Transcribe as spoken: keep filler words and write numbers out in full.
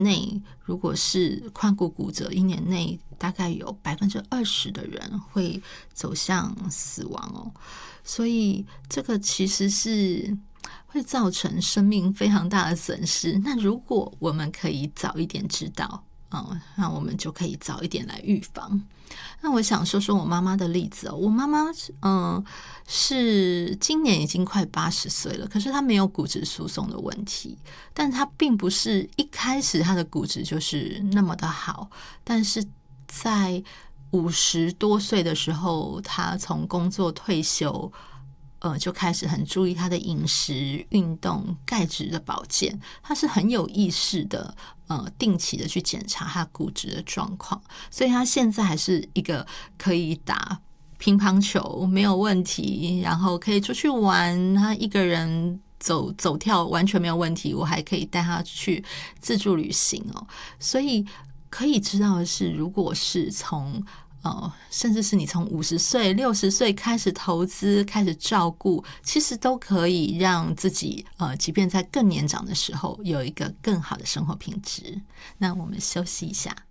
内如果是髋骨骨折，一年内大概有百分之二十的人会走向死亡哦。所以这个其实是会造成生命非常大的损失。那如果我们可以早一点知道，嗯，那我们就可以早一点来预防。那我想说说我妈妈的例子哦，我妈妈嗯是今年已经快八十岁了，可是她没有骨质疏松的问题，但她并不是一开始她的骨质就是那么的好，但是在五十多岁的时候，她从工作退休。呃，就开始很注意他的饮食、运动、钙质的保健，他是很有意识的，呃，定期的去检查他骨质的状况，所以他现在还是一个可以打乒乓球没有问题，然后可以出去玩，他一个人走走跳完全没有问题，我还可以带他去自助旅行哦。所以可以知道的是，如果是从呃，甚至是你从五十岁、六十岁开始投资、开始照顾，其实都可以让自己呃，即便在更年长的时候，有一个更好的生活品质。那我们休息一下。